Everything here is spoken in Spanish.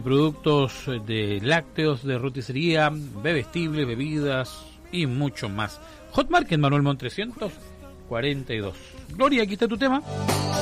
productos de lácteos, de roticería, bebestibles, bebidas y mucho más. Hot Market, Manuel Montt 342. Gloria, aquí está tu tema.